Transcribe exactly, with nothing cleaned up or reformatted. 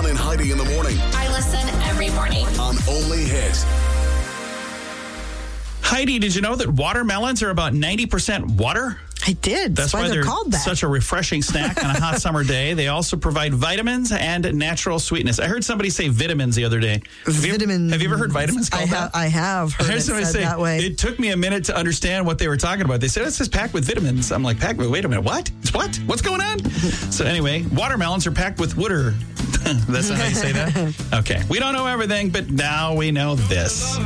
John and Heidi in the morning I listen every morning. on Only Hit. Heidi, did you know that watermelons are about ninety percent water? I did. That's why, they're, they're called that. such a refreshing snack on a hot summer day. They also provide vitamins and natural sweetness. I heard somebody say vitamins the other day. Have you, Vitamins. have you ever heard vitamins called I that? have. I have heard I heard it somebody said say that way. it took me a minute to understand what they were talking about. They said it's just packed with vitamins. I'm like, packed with, wait a minute, what? It's what? What's going on? So anyway, watermelons are packed with water. That's not how you say that? Okay. We don't know everything, but now we know this.